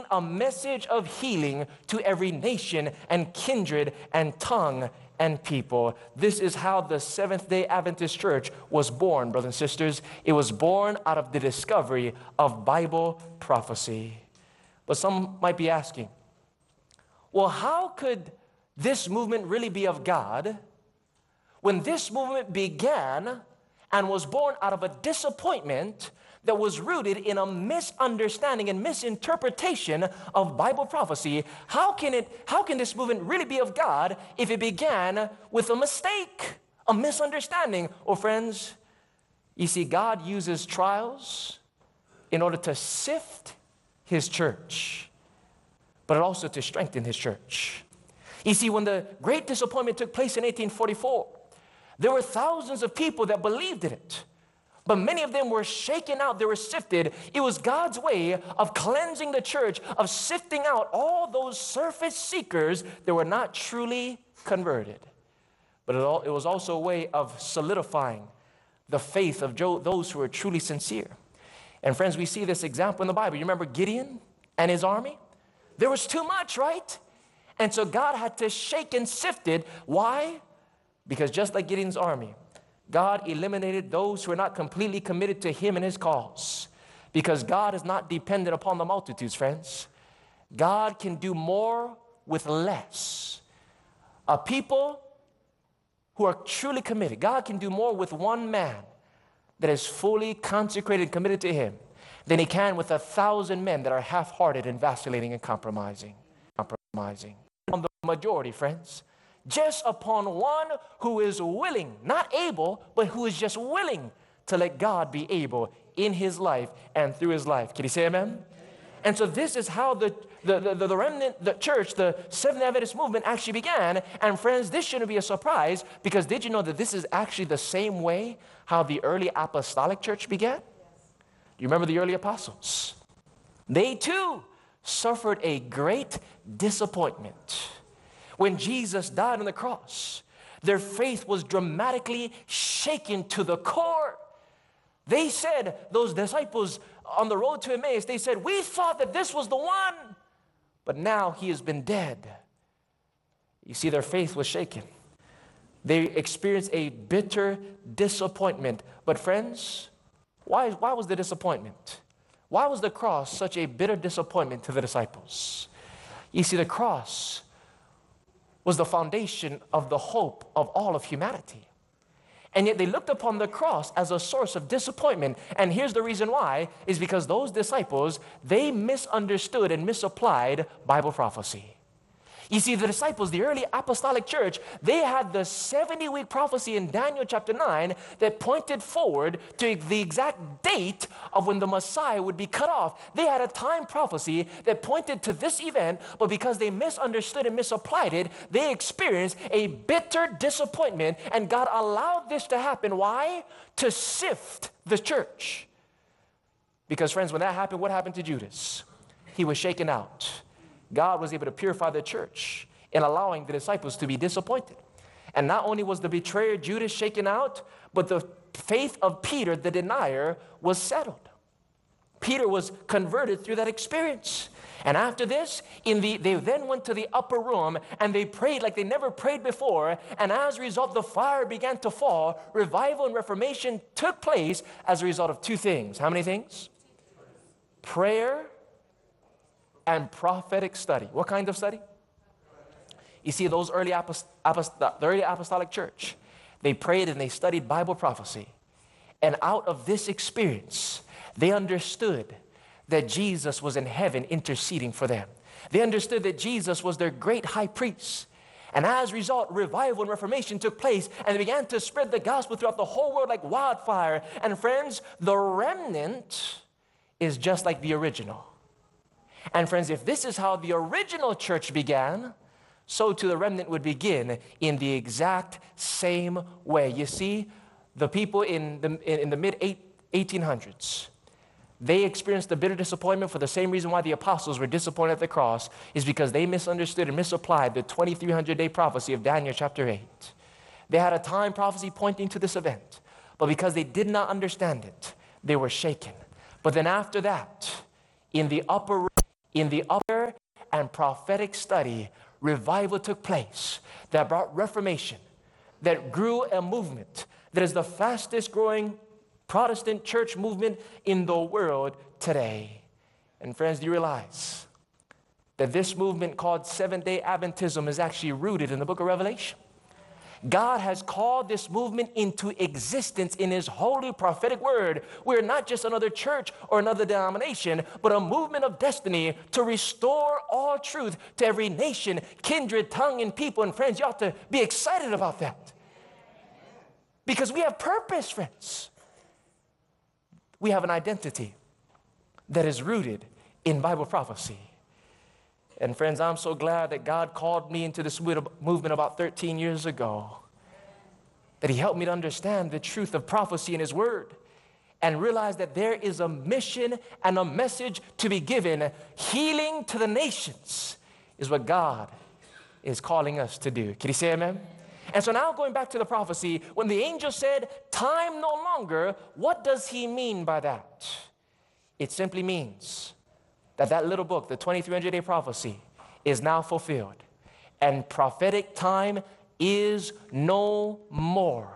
a message of healing to every nation and kindred and tongue and people. This is how the Seventh-day Adventist Church was born, brothers and sisters. It was born out of the discovery of Bible prophecy. But some might be asking, well, how could this movement really be of God when this movement began and was born out of a disappointment that was rooted in a misunderstanding and misinterpretation of Bible prophecy? How can this movement really be of God if it began with a mistake, a misunderstanding? Oh, friends, you see, God uses trials in order to sift his church, but also to strengthen his church. You see, when the great disappointment took place in 1844, there were thousands of people that believed in it. But many of them were shaken out. They were sifted. It was God's way of cleansing the church, of sifting out all those surface seekers that were not truly converted. But it was also a way of solidifying the faith of those who were truly sincere. And friends, we see this example in the Bible. You remember Gideon and his army? There was too much, right? And so God had to shake and sift it. Why? Because just like Gideon's army, God eliminated those who are not completely committed to him and his cause. Because God is not dependent upon the multitudes, friends. God can do more with less. A people who are truly committed, God can do more with one man that is fully consecrated and committed to him than he can with 1,000 men that are half-hearted and vacillating and compromising. On the majority, friends. Just upon one who is willing, not able, but who is just willing to let God be able in his life and through his life. Can you say amen? And so this is how the remnant, the church, the Seventh-day Adventist movement actually began. And friends, this shouldn't be a surprise, because did you know that this is actually the same way how the early apostolic church began? Do you remember the early apostles? They too suffered a great disappointment. When Jesus died on the cross, their faith was dramatically shaken to the core. They said, those disciples on the road to Emmaus, they said, we thought that this was the one, but now he has been dead. You see, their faith was shaken. They experienced a bitter disappointment. But friends, why was the disappointment? Why was the cross such a bitter disappointment to the disciples? You see, the cross was the foundation of the hope of all of humanity. And yet they looked upon the cross as a source of disappointment. And here's the reason why, is because those disciples, they misunderstood and misapplied Bible prophecy. You see, the disciples, the early apostolic church, they had the 70-week prophecy in Daniel chapter 9 that pointed forward to the exact date of when the Messiah would be cut off. They had a time prophecy that pointed to this event, but because they misunderstood and misapplied it, they experienced a bitter disappointment, and God allowed this to happen. Why? To sift the church. Because, friends, when that happened, what happened to Judas? He was shaken out. God was able to purify the church in allowing the disciples to be disappointed. And not only was the betrayer Judas shaken out, but the faith of Peter, the denier, was settled. Peter was converted through that experience. And after this, they then went to the upper room and they prayed like they never prayed before. And as a result, the fire began to fall. Revival and reformation took place as a result of two things. How many things? Prayer and prophetic study. What kind of study? You see, those early the early apostolic church, they prayed and they studied Bible prophecy. And out of this experience, they understood that Jesus was in heaven interceding for them. They understood that Jesus was their great high priest. And as a result, revival and reformation took place, and they began to spread the gospel throughout the whole world like wildfire. And friends, the remnant is just like the original. And friends, if this is how the original church began, so too the remnant would begin in the exact same way. You see, the people in the mid-1800s, they experienced a bitter disappointment for the same reason why the apostles were disappointed at the cross, is because they misunderstood and misapplied the 2300-day prophecy of Daniel chapter 8. They had a time prophecy pointing to this event, but because they did not understand it, they were shaken. But then after that, in the upper room, in the upper and prophetic study, revival took place that brought reformation, that grew a movement that is the fastest growing Protestant church movement in the world today. And friends, do you realize that this movement called Seventh-day Adventism is actually rooted in the book of Revelation? God has called this movement into existence in His holy prophetic word. We're not just another church or another denomination, but a movement of destiny to restore all truth to every nation, kindred, tongue, and people. And friends, you ought to be excited about that. Because we have purpose, friends. We have an identity that is rooted in Bible prophecy. And friends, I'm so glad that God called me into this movement about 13 years ago, that He helped me to understand the truth of prophecy in His word and realize that there is a mission and a message to be given. Healing to the nations is what God is calling us to do. Can you say amen? And so now going back to the prophecy, when the angel said, time no longer, what does he mean by that? It simply means that little book, the 2300-day prophecy, is now fulfilled. And prophetic time is no more.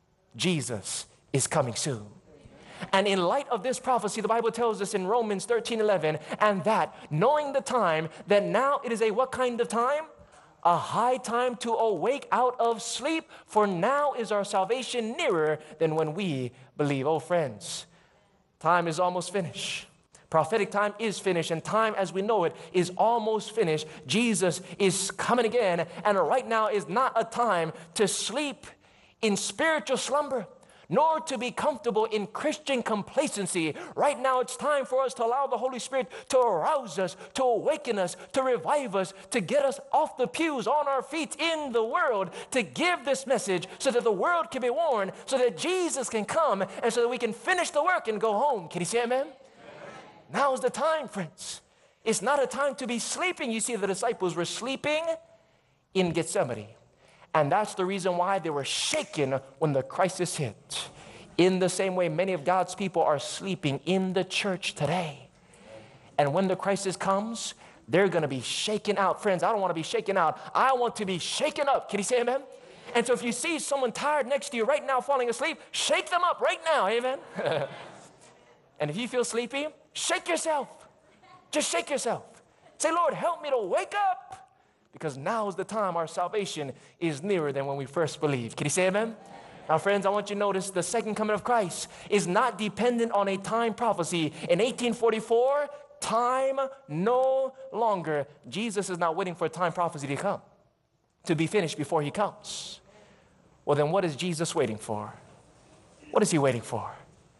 Jesus is coming soon. And in light of this prophecy, the Bible tells us in Romans 13:11, and that, knowing the time, that now it is a what kind of time? A high time to awake out of sleep, for now is our salvation nearer than when we believe. Oh, friends, time is almost finished. Prophetic time is finished, and time as we know it is almost finished. Jesus is coming again, and right now is not a time to sleep in spiritual slumber, nor to be comfortable in Christian complacency. Right now it's time for us to allow the Holy Spirit to arouse us, to awaken us, to revive us, to get us off the pews, on our feet in the world, to give this message so that the world can be warned, so that Jesus can come, and so that we can finish the work and go home. Can you say amen? Now is the time, friends. It's not a time to be sleeping. You see, the disciples were sleeping in Gethsemane. And that's the reason why they were shaken when the crisis hit. In the same way, many of God's people are sleeping in the church today. And when the crisis comes, they're going to be shaken out. Friends, I don't want to be shaken out. I want to be shaken up. Can you say amen? And so if you see someone tired next to you right now falling asleep, shake them up right now. Amen? And if you feel sleepy, shake yourself. Just shake yourself. Say, Lord, help me to wake up, because now is the time our salvation is nearer than when we first believed. Can you say amen? Now, friends, I want you to notice the second coming of Christ is not dependent on a time prophecy. In 1844, time no longer. Jesus is not waiting for a time prophecy to come, to be finished before He comes. Well, then what is Jesus waiting for? What is He waiting for?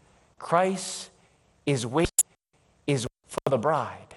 Christ is waiting for the bride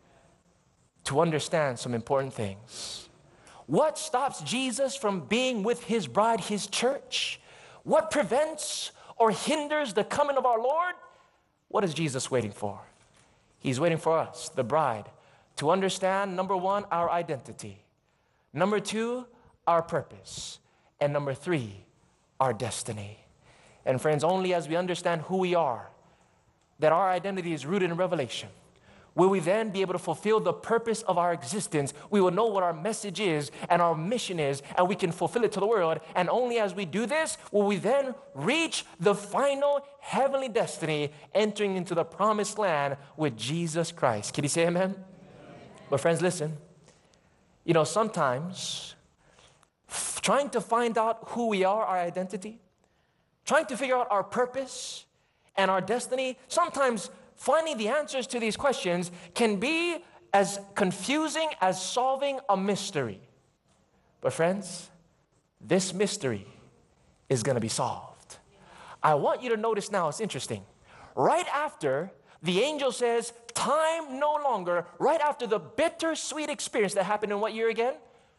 to understand some important things. What stops Jesus from being with His bride, His church? What prevents or hinders the coming of our Lord? What is Jesus waiting for? He's waiting for us, the bride, to understand, number one, our identity. Number two, our purpose. And number three, our destiny. And friends, only as we understand who we are, that our identity is rooted in revelation, will we then be able to fulfill the purpose of our existence. We will know what our message is and our mission is, and we can fulfill it to the world. And only as we do this will we then reach the final heavenly destiny, entering into the promised land with Jesus Christ. Can you say amen? But friends, listen. You know, sometimes trying to find out who we are, our identity, trying to figure out our purpose and our destiny, sometimes finding the answers to these questions can be as confusing as solving a mystery. But friends, this mystery is going to be solved. I want you to notice now, it's interesting. Right after the angel says, time no longer, right after the bittersweet experience that happened in what year again?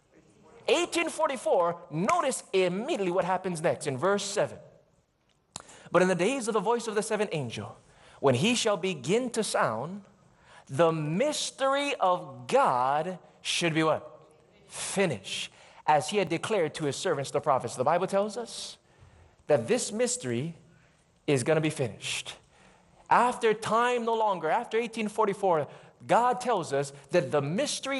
1844. Notice immediately what happens next in verse 7. But in the days of the voice of the seventh angel, when he shall begin to sound, the mystery of God should be what? Finished, as He had declared to His servants, the prophets. The Bible tells us that this mystery is going to be finished. After time no longer, after 1844, God tells us that the mystery